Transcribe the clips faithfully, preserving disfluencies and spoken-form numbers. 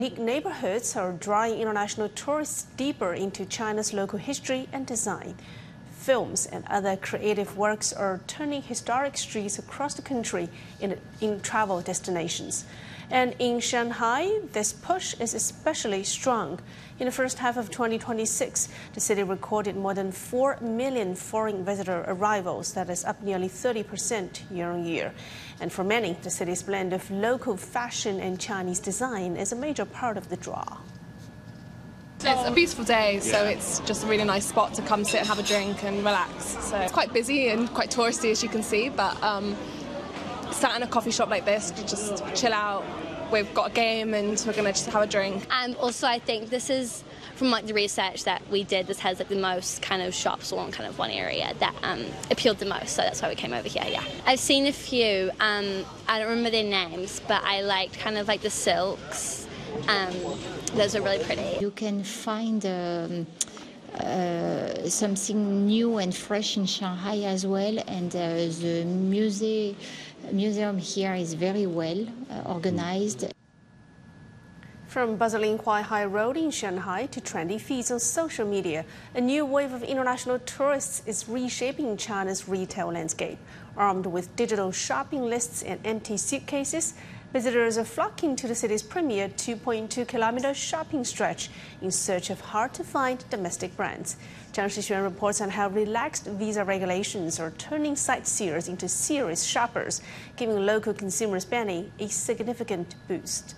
Unique neighborhoods are drawing international tourists deeper into China's local history and design. Films and other creative works are turning historic streets across the country in, in travel destinations. And in Shanghai, this push is especially strong. In the first half of twenty twenty-six, the city recorded more than four million foreign visitor arrivals. That is up nearly thirty percent year on year. And for many, the city's blend of local fashion and Chinese design is a major part of the draw. It's a beautiful day, so it's just a really nice spot to come sit and have a drink and relax. So it's quite busy and quite touristy, as you can see, but um, sat in a coffee shop like this to just chill out. We've got a game and we're going to just have a drink. And also I think this is, from like the research that we did, this has like the most kind of shops along kind of one area that um, appealed the most, so that's why we came over here, yeah. I've seen a few, um, I don't remember their names, but I liked kind of like the silks. Um, those are really pretty. You can find um, uh, something new and fresh in Shanghai as well, and uh, the muse museum here is very well uh, organized. From bustling Huaihai Road in Shanghai to trendy feeds on social media, a new wave of international tourists is reshaping China's retail landscape. Armed with digital shopping lists and empty suitcases, visitors are flocking to the city's premier two point two kilometer shopping stretch in search of hard-to-find domestic brands. Zhang Shixuan reports on how relaxed visa regulations are turning sightseers into serious shoppers, giving local consumer spending a significant boost.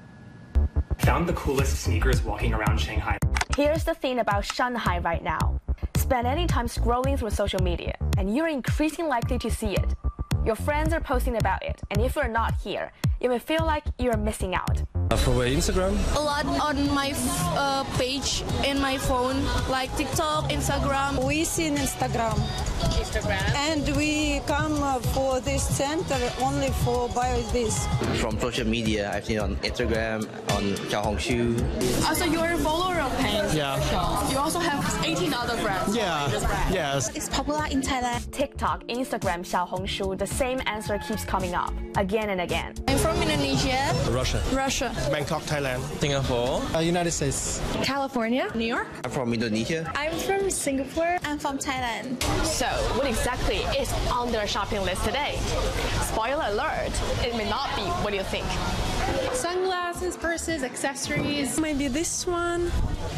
Found the coolest sneakers walking around Shanghai. Here's the thing about Shanghai right now. Spend any time scrolling through social media, and you're increasingly likely to see it. Your friends are posting about it, and if you're not here, you may feel like you're missing out. Uh, for Instagram? A lot on my uh, page in my phone, like TikTok, Instagram. We see in Instagram. Instagram. And we come uh, for this center only for buy this. From social media, I've seen on Instagram, on Xiaohongshu. Also, you're a follower of Pain. Yeah. You also have eighteen other brands. Yeah. Brand. Yes. It's popular in Thailand. TikTok, Instagram, Xiaohongshu, the same answer keeps coming up again and again. I'm from Indonesia. Russia. Russia. Bangkok, Thailand. Singapore. Uh, United States. California. New York. I'm from Indonesia. I'm from Singapore. I'm from Thailand. So, what exactly is on their shopping list today? Spoiler alert, it may not be what you think. Sunglasses, purses, accessories. Maybe this one,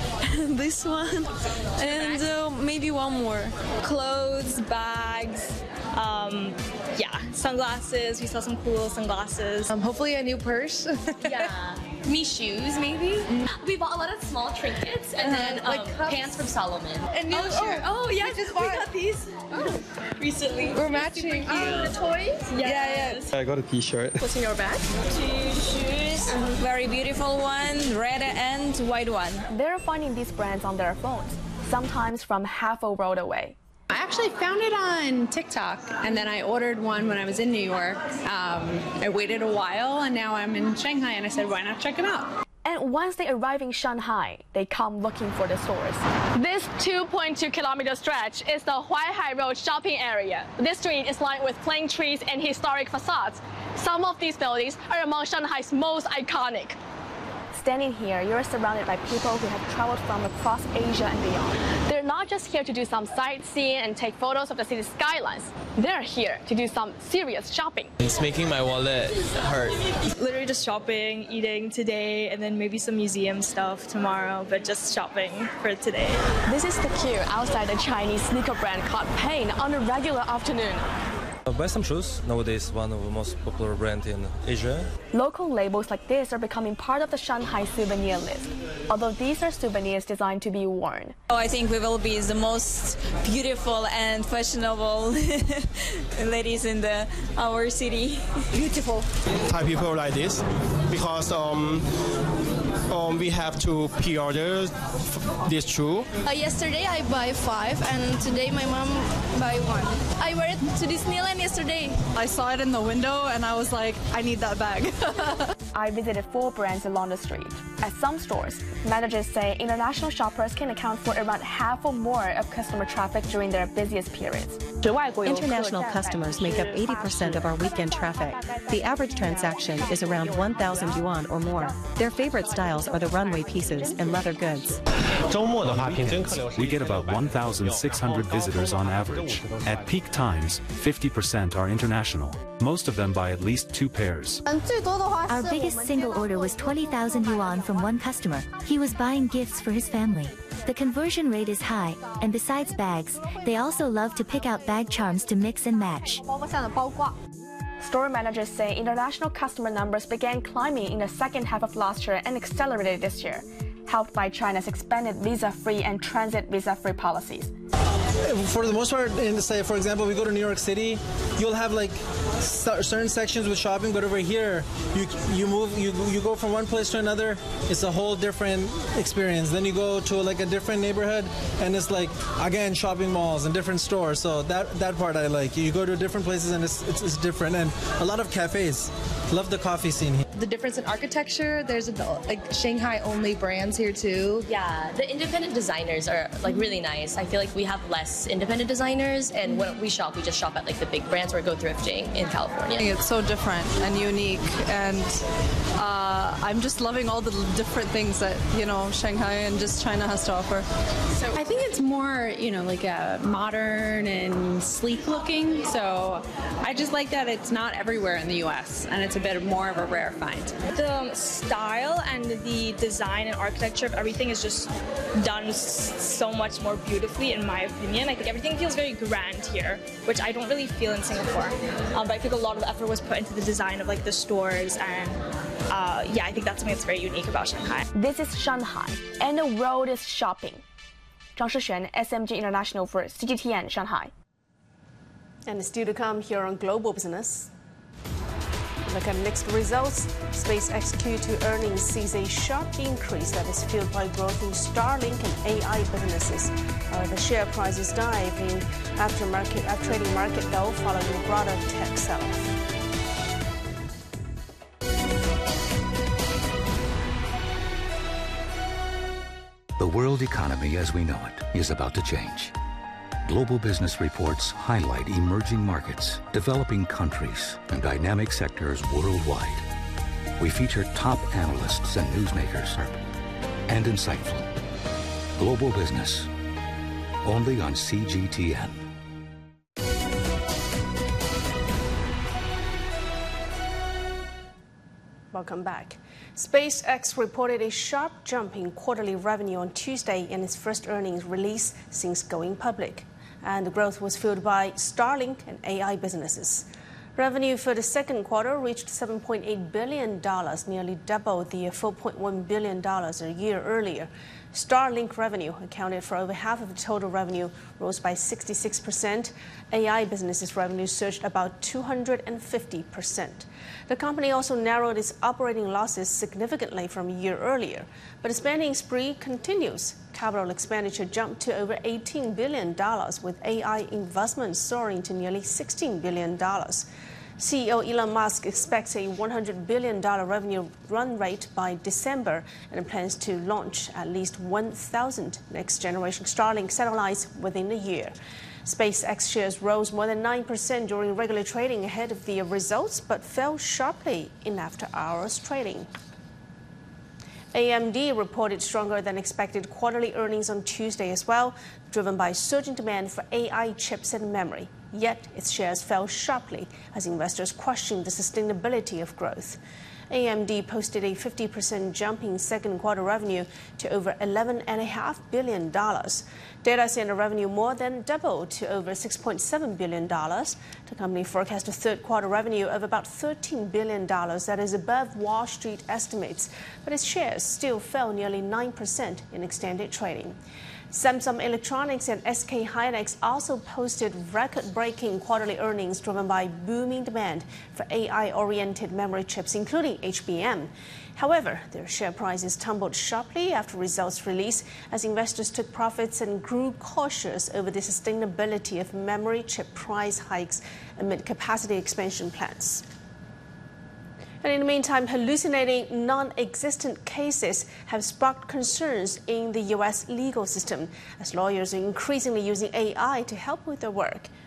this one, and uh, maybe one more. Clothes, bags, um, yeah, sunglasses. We saw some cool sunglasses. Um, hopefully a new purse. Yeah. Me shoes, maybe. We bought a lot of small trinkets and then um, like pants from Salomon. And new oh, shirt. Oh, oh yeah, we just bought got these oh, recently. We're matching. Oh, the toys? Yes. Yeah, yeah. I got a t-shirt. What's in your bag? Two shoes. Very beautiful one, red and white one. They're finding these brands on their phones, sometimes from half a world away. I actually found it on TikTok, and then I ordered one when I was in New York. Um, I waited a while, and now I'm in Shanghai, and I said, why not check them out? And once they arrive in Shanghai, they come looking for the stores. This two point two kilometer stretch is the Huaihai Road shopping area. This street is lined with plane trees and historic facades. Some of these buildings are among Shanghai's most iconic. Standing here, you're surrounded by people who have traveled from across Asia and beyond. They're not just here to do some sightseeing and take photos of the city's skylines. They're here to do some serious shopping. It's making my wallet hurt. Literally just shopping, eating today, and then maybe some museum stuff tomorrow, but just shopping for today. This is the queue outside a Chinese sneaker brand called Pain on a regular afternoon. Uh, buy some shoes. Nowadays, one of the most popular brands in Asia. Local labels like this are becoming part of the Shanghai souvenir list, although these are souvenirs designed to be worn. Oh, I think we will be the most beautiful and fashionable ladies in the our city. Beautiful. Thai people like this because um, um we have to pre-order this shoe. Uh, yesterday I buy five, and today my mom buy one. I wear it to Disneyland yesterday. I saw it in the window and I was like, I need that bag. I visited four brands along the street. At some stores, managers say international shoppers can account for around half or more of customer traffic during their busiest periods. International customers make up eighty percent of our weekend traffic. The average transaction is around one thousand yuan or more. Their favorite styles are the runway pieces and leather goods. We get about one thousand six hundred visitors on average. At peak times, fifty percent are international. Most of them buy at least two pairs. Our biggest single order was twenty thousand yuan from one customer. He was buying gifts for his family. The conversion rate is high, and besides bags, they also love to pick out bag charms to mix and match. Store managers say international customer numbers began climbing in the second half of last year and accelerated this year, helped by China's expanded visa-free and transit visa-free policies. For the most part, in the, say, for example, we go to New York City, you'll have like certain sections with shopping, but over here, you you move, you you go from one place to another. It's a whole different experience. Then you go to like a different neighborhood, and it's like again shopping malls and different stores. So that that part I like. You go to different places and it's it's, it's different, and a lot of cafes. Love the coffee scene here. The difference in architecture, there's like Shanghai only brands here too. Yeah, the independent designers are like really nice. I feel like we have less independent designers, and when we shop, we just shop at like the big brands or go thrifting in California. It's so different and unique, and uh, I'm just loving all the different things that, you know, Shanghai and just China has to offer. So I think it's more, you know, like a modern and sleek looking. So I just like that it's not everywhere in the U S and it's a bit more of a rare find. The style and the design and architecture of everything is just done so much more beautifully, in my opinion. I think everything feels very grand here, which I don't really feel in Singapore. Um, but I think a lot of effort was put into the design of like the stores, and uh, yeah, I think that's something that's very unique about Shanghai. This is Shanghai, and the world is shopping. Zhang Shixuan, S M G International for C G T N Shanghai. And still to come here on Global Business. Look at mixed results. SpaceX Q two earnings sees a sharp increase that is fueled by growth in Starlink and A I businesses. However, share prices dive in after market, after trading market though, following a broader tech sell-off. The world economy as we know it is about to change. Global business reports highlight emerging markets, developing countries, and dynamic sectors worldwide. We feature top analysts and newsmakers, and insightful. Global Business, only on C G T N. Welcome back. SpaceX reported a sharp jump in quarterly revenue on Tuesday in its first earnings release since going public. And the growth was fueled by Starlink and A I businesses. Revenue for the second quarter reached seven point eight billion dollars, nearly double the four point one billion dollars a year earlier. Starlink revenue accounted for over half of the total revenue, rose by sixty-six percent. A I businesses' revenue surged about two hundred fifty percent. The company also narrowed its operating losses significantly from a year earlier. But the spending spree continues. Capital expenditure jumped to over eighteen billion dollars, with A I investments soaring to nearly sixteen billion dollars. C E O Elon Musk expects a one hundred billion dollars revenue run rate by December and plans to launch at least one thousand next-generation Starlink satellites within a year. SpaceX shares rose more than nine percent during regular trading ahead of the results, but fell sharply in after-hours trading. A M D reported stronger than expected quarterly earnings on Tuesday as well, driven by surging demand for A I chips and memory. Yet its shares fell sharply as investors questioned the sustainability of growth. A M D posted a fifty percent jump in second quarter revenue to over eleven point five billion dollars. Data center revenue more than doubled to over six point seven billion dollars. The company forecast a third quarter revenue of about thirteen billion dollars, that is above Wall Street estimates, but its shares still fell nearly nine percent in extended trading. Samsung Electronics and S K Hynix also posted record-breaking quarterly earnings driven by booming demand for A I-oriented memory chips, including H B M. However, their share prices tumbled sharply after results release as investors took profits and grew cautious over the sustainability of memory chip price hikes amid capacity expansion plans. But in the meantime, hallucinating non-existent cases have sparked concerns in the U S legal system, as lawyers are increasingly using A I to help with their work.